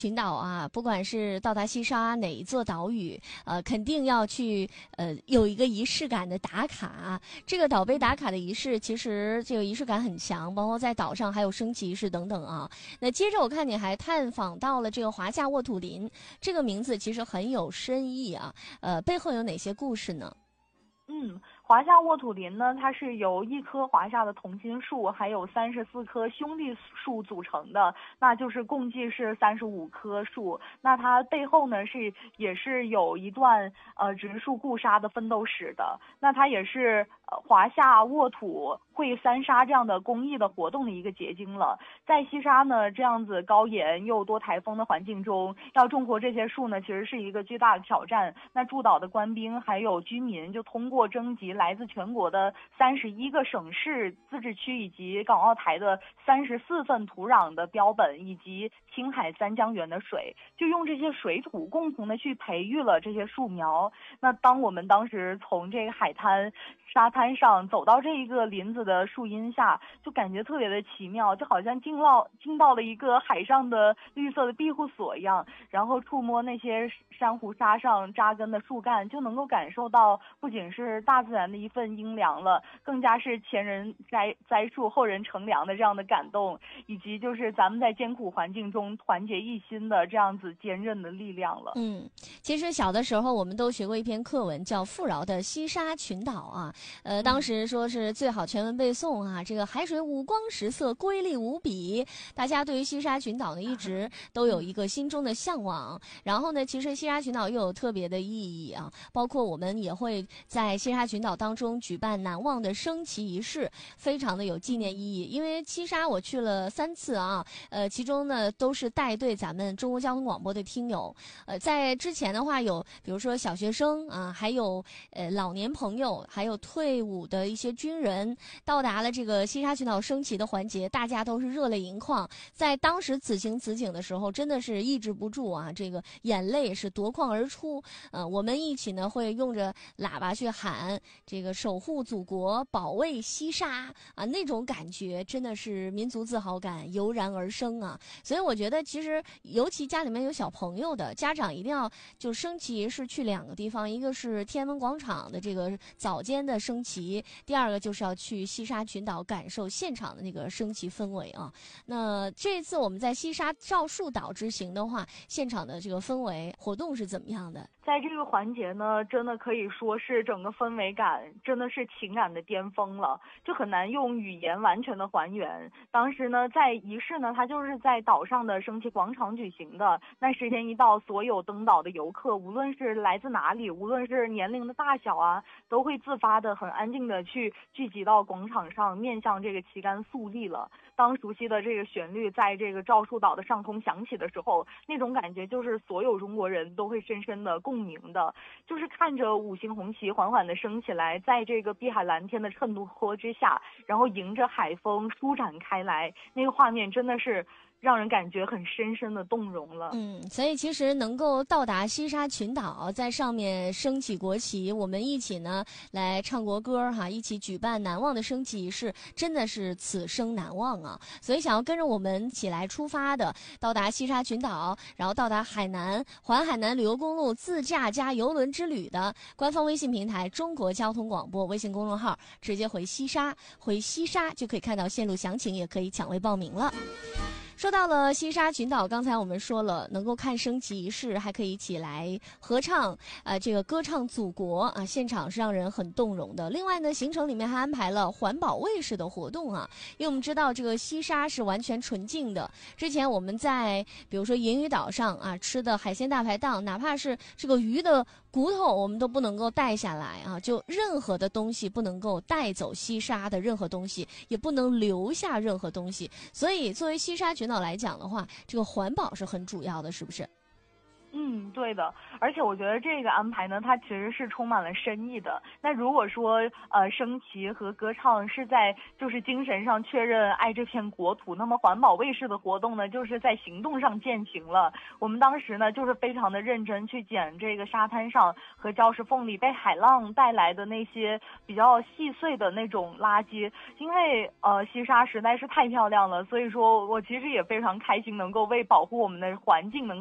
群岛啊，不管是到达西沙哪一座岛屿，肯定要去有一个仪式感的打卡。这个岛杯打卡的仪式，其实这个仪式感很强，包括在岛上还有升旗仪式等等啊。那接着我看你还探访到了这个华夏沃土林，这个名字其实很有深意啊。背后有哪些故事呢？ 华夏沃土林呢，它是由1棵华夏的同心树，还有34棵兄弟树组成的，那就是共计是35棵树。那它背后呢也是有一段植树固沙的奋斗史的。那它也是华夏沃土会三沙这样的公益的活动的一个结晶了。在西沙呢这样子高盐又多台风的环境中，要种活这些树呢，其实是一个巨大的挑战。那驻岛的官兵还有居民就通过征集来自全国的31个省市自治区以及港澳台的34份土壤的标本，以及青海3江源的水，就用这些水土共同的去培育了这些树苗。那当我们当时从这个沙滩上走到这一个林子的树荫下，就感觉特别的奇妙，就好像进到了一个海上的绿色的庇护所一样。然后触摸那些珊瑚沙上扎根的树干，就能够感受到不仅是大自然的一份阴凉了，更加是前人栽树后人乘凉的这样的感动，以及就是咱们在艰苦环境中团结一心的这样子坚韧的力量了。 其实小的时候我们都学过一篇课文，叫《富饶的西沙群岛》啊。当时说是最好全文背诵啊，这个海水五光十色，瑰丽无比。大家对于西沙群岛呢，一直都有一个心中的向往。然后呢，其实西沙群岛又有特别的意义啊，包括我们也会在西沙群岛当中举办难忘的升旗仪式，非常的有纪念意义。因为西沙我去了3次啊，其中呢都是带队咱们中国交通广播的听友。在之前的话有，比如说小学生啊，还有老年朋友，还有退伍的一些军人，到达了这个西沙群岛升旗的环节，大家都是热泪盈眶。在当时此情此景的时候，真的是抑制不住啊，这个眼泪是夺眶而出。我们一起呢会用着喇叭去喊这个守护祖国，保卫西沙啊，那种感觉真的是民族自豪感油然而生啊。所以我觉得其实尤其家里面有小朋友的家长一定要就升旗是去2个地方，一个是天安门广场的这个早间的升旗，第2个就是要去西沙群岛感受现场的那个升旗氛围啊。那这次我们在西沙赵树岛之行的话，现场的这个氛围活动是怎么样的？ 在这个环节呢，真的可以说是整个氛围感真的是情感的巅峰了，就很难用语言完全的还原。当时呢，在仪式呢，它就是在岛上的升旗广场举行的。那时间一到，所有登岛的游客，无论是来自哪里，无论是年龄的大小啊，都会自发的很安静的去聚集到广场上，面向这个旗杆肃立了。当熟悉的这个旋律在这个赵树岛的上空响起的时候，那种感觉就是所有中国人都会深深的共鸣的，就是看着5星红旗缓缓的升起来，在这个碧海蓝天的衬托之下，然后迎着海风舒展开来，那个画面真的是让人感觉很深深的动容了。 所以其实能够到达西沙群岛，在上面升起国旗，我们一起呢来唱国歌哈，一起举办难忘的升旗仪式，真的是此生难忘啊！所以想要跟着我们一起来出发的，到达西沙群岛，然后到达海南环海南旅游公路自驾加邮轮之旅的官方微信平台中国交通广播微信公众号，直接回西沙就可以看到线路详情，也可以抢位报名了。说到了西沙群岛，刚才我们说了能够看升旗仪式，还可以一起来合唱这个歌唱祖国啊，现场是让人很动容的。另外呢，行程里面还安排了环保卫士的活动啊，因为我们知道这个西沙是完全纯净的。之前我们在比如说银屿岛上啊吃的海鲜大排档，哪怕是这个鱼的骨头我们都不能够带下来啊，就任何的东西不能够带走西沙的任何东西，也不能留下任何东西。所以作为西沙群岛来讲的话，这个环保是很主要的，是不是？ 对的，而且我觉得这个安排呢，它其实是充满了深意的。那如果说升旗和歌唱是在就是精神上确认爱这片国土，那么环保卫士的活动呢，就是在行动上践行了。我们当时呢，就是非常的认真去捡这个沙滩上和礁石缝里被海浪带来的那些比较细碎的那种垃圾，因为西沙实在是太漂亮了，所以说我其实也非常开心能够为保护我们的环境能